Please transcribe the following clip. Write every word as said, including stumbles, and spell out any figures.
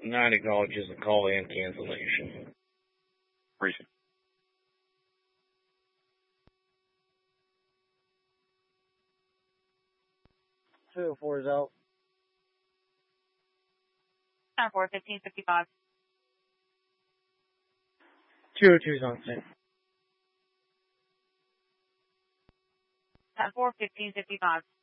Nine acknowledges the call and cancellation. Appreciate it. two oh four is out. Tower four, fifteen fifty-five. two oh two is on scene. Tower four, fifteen fifty-five.